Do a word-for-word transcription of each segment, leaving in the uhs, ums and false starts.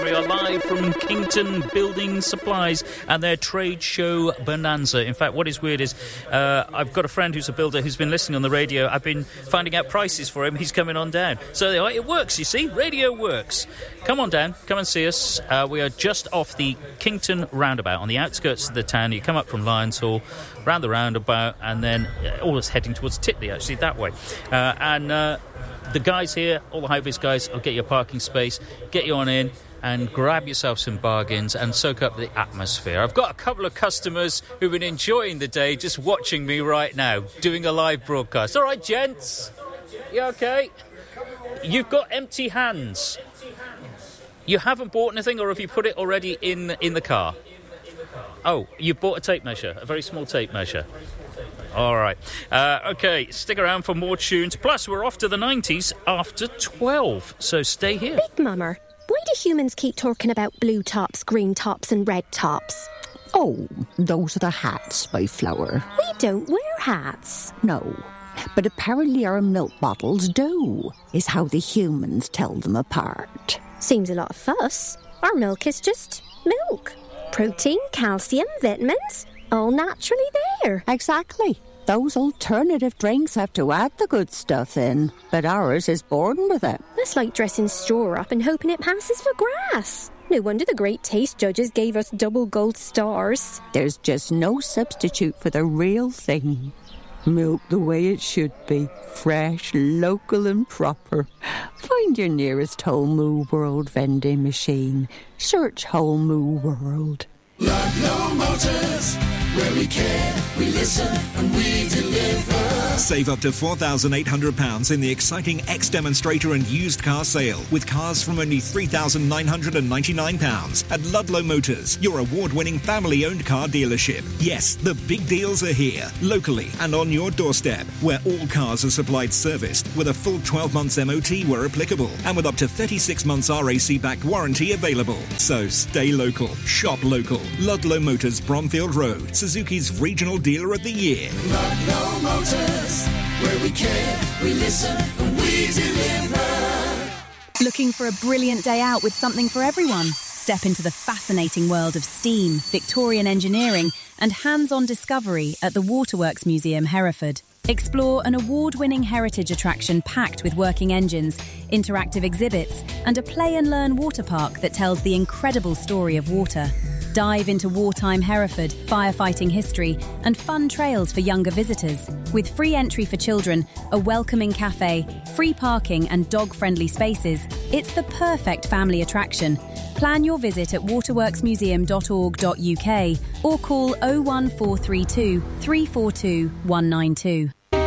We are live from Kington Building Supplies and their trade show bonanza. In fact, what is weird is uh, I've got a friend who's a builder who's been listening on the radio. I've been finding out prices for him. He's coming on down. So it works, you see. Radio works. Come on down. Come and see us. Uh, we are just off the Kington roundabout on the outskirts of the town. You come up from Lions Hall, round the roundabout, and then uh, always heading towards Titley, actually, that way. Uh, and uh, the guys here, all the high-vis guys, will get you a parking space, get you on in, and grab yourself some bargains and soak up the atmosphere. I've got a couple of customers who've been enjoying the day just watching me right now, doing a live broadcast. All right, gents? You okay? You've got empty hands. You haven't bought anything, or have you put it already in, in the car? Oh, you bought a tape measure, a very small tape measure. All right. Uh, OK, stick around for more tunes. Plus, we're off to the nineties after twelve, so stay here. Big Mummer, why do humans keep talking about blue tops, green tops and red tops? Oh, those are the hats by Flower. We don't wear hats. No, but apparently our milk bottles do, is how the humans tell them apart. Seems a lot of fuss. Our milk is just milk. Protein, calcium, vitamins, all naturally there. Exactly. Those alternative drinks have to add the good stuff in, but ours is born with it. That's like dressing straw up and hoping it passes for grass. No wonder the great taste judges gave us double gold stars. There's just no substitute for the real thing. Milk the way it should be. Fresh, local and proper. Find your nearest Whole Moo World vending machine. Search Whole Moo World. Ludlow Motors, where we care, we listen and we deliver. Save up to four thousand eight hundred pounds in the exciting X-Demonstrator and used car sale, with cars from only three thousand nine hundred ninety-nine pounds at Ludlow Motors, your award-winning family-owned car dealership. Yes, the big deals are here, locally and on your doorstep, where all cars are supplied serviced with a full twelve months M O T where applicable, and with up to thirty-six months R A C-backed warranty available. So stay local, shop local. Ludlow Motors, Bromfield Road, Suzuki's Regional Dealer of the Year. Ludlow Motors, where we care, we listen and we deliver. Looking for a brilliant day out with something for everyone? Step into the fascinating world of steam, Victorian engineering and hands-on discovery at the Waterworks Museum, Hereford. Explore an award-winning heritage attraction packed with working engines, interactive exhibits and a play-and-learn water park that tells the incredible story of water. Dive into wartime Hereford, firefighting history and fun trails for younger visitors. With free entry for children, a welcoming cafe, free parking and dog-friendly spaces, it's the perfect family attraction. Plan your visit at waterworks museum dot org dot U K or call oh one four three two, three four two, one nine two.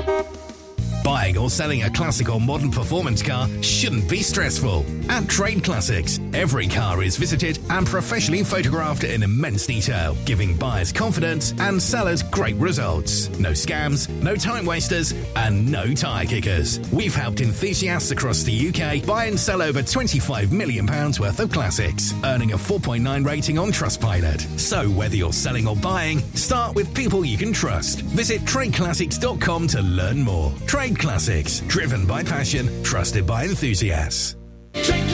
Buying or selling a classic or modern performance car shouldn't be stressful. At Trade Classics, every car is visited and professionally photographed in immense detail, giving buyers confidence and sellers great results. No scams, no time wasters, and no tyre kickers. We've helped enthusiasts across the U K buy and sell over twenty-five million pounds worth of classics, earning a four point nine rating on Trustpilot. So whether you're selling or buying, start with people you can trust. Visit trade classics dot com to learn more. Trade Classics, driven by passion, trusted by enthusiasts. Trade